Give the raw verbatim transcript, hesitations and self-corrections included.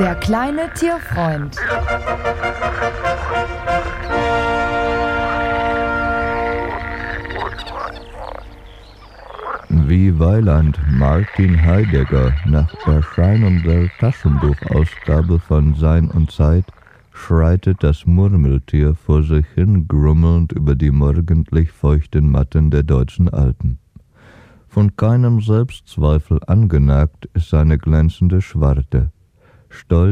Der kleine Tierfreund. Wie Weiland Martin Heidegger nach Erscheinen der Taschenbuchausgabe von Sein und Zeit schreitet das Murmeltier vor sich hin, grummelnd über die morgendlich feuchten Matten der deutschen Alpen. Von keinem Selbstzweifel angenagt ist seine glänzende Schwarte. Stolz